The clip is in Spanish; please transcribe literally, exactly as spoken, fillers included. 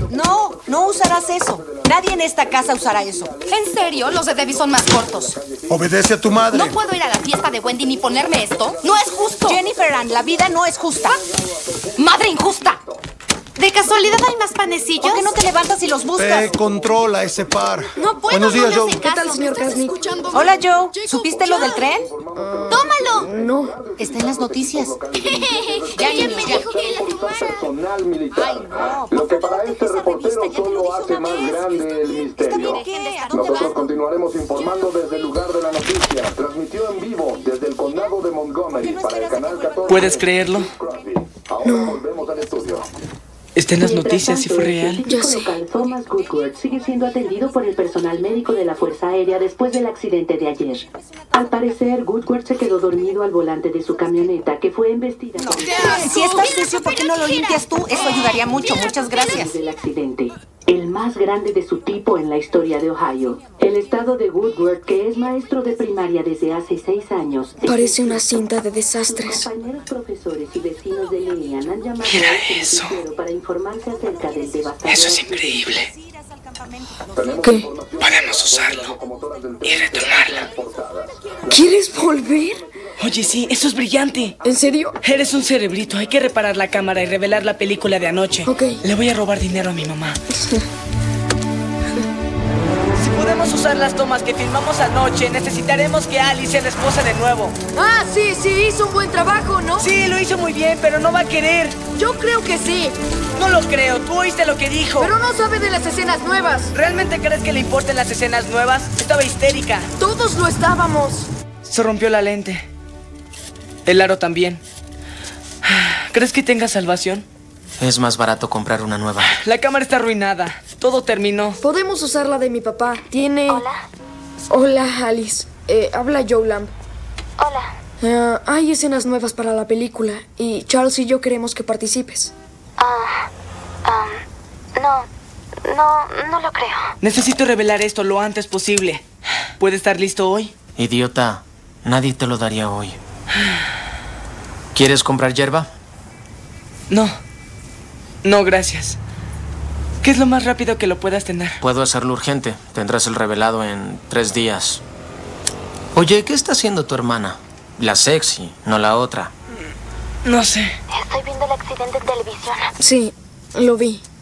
No, no usarás eso. Nadie en esta casa usará eso. ¿En serio? Los de Debbie son más cortos. Obedece a tu madre. ¿No puedo ir a la fiesta de Wendy ni ponerme esto? ¡No es justo! Jennifer Ann, la vida no es justa. ¡Madre injusta! ¿De casualidad hay más panecillos? ¿Por qué no te levantas y los buscas? Ve, controla ese par. No puedo, Buenos días, no le Joe. hacen ¿Qué tal, caso. señor ¿Me estás Krasny? escuchando? Hola, Joe. ¿Supiste lo del tren? ¡Tómalo! No. Está en las noticias. Ya, Ella niños, me ya. dijo que la tomara. Personal militar. Ay, no, Lo que por para favor, este deja esa reportero revista, ya te lo solo dije hace una más vez. grande el Está misterio. bien, ¿qué? ¿A dónde Nosotros vas? continuaremos informando desde el lugar de la noticia. Transmitió en vivo desde el condado de Montgomery ¿Por qué no para el esperas a canal que vuelva? catorce. ¿Puedes creerlo? Crosby. Ahora volvemos al estudio. Está en las noticias y fue real. Ya sé. Local Thomas Goodward sigue siendo atendido por el personal médico de la Fuerza Aérea después del accidente de ayer. Al parecer, Goodward se quedó dormido al volante de su camioneta, que fue embestida por el Si está sucio, ¿por qué no lo limpias tú? Eso ayudaría mucho. Muchas gracias. del accidente. El más grande de su tipo en la historia de Ohio. El estado de Woodward, que es maestro de primaria desde hace seis años. Parece una cinta de Sus desastres. compañeros profesores y vecinos de Lillian han llamado Mira a este eso. noticiero para informarse acerca del devastador. Eso es increíble. ¿Qué? Podemos usarlo y retomarlo. ¿Quieres volver? Oye, sí, eso es brillante. ¿En serio? Eres un cerebrito. Hay que reparar la cámara y revelar la película de anoche. Ok. Le voy a robar dinero a mi mamá. Si podemos usar las tomas que filmamos anoche, necesitaremos que Alice sea la esposa de nuevo. Ah, sí, sí, hizo un buen trabajo, ¿no? Sí, lo hizo muy bien, pero no va a querer. Yo creo que sí, No lo creo. Tú oíste lo que dijo. pero no sabe de las escenas nuevas. ¿Realmente crees que le importan las escenas nuevas? Estaba histérica. Todos lo estábamos. Se rompió la lente. El aro también. ¿Crees que tenga salvación? Es más barato comprar una nueva. La cámara está arruinada. Todo terminó. Podemos usar la de mi papá. Tiene... Hola. Hola, Alice. Eh, habla Joe Lamb. Hola. Eh, hay escenas nuevas para la película y Charles y yo queremos que participes. Ah, um, no, no, no lo creo. Necesito revelar esto lo antes posible. ¿Puede estar listo hoy? Idiota, nadie te lo daría hoy. ¿Quieres comprar hierba? No. No, gracias. ¿Qué es lo más rápido que lo puedas tener? Puedo hacerlo urgente. Tendrás el revelado en tres días. Oye, ¿qué está haciendo tu hermana? La sexy, no la otra. No sé. Estoy viendo el accidente en televisión. Sí, lo vi.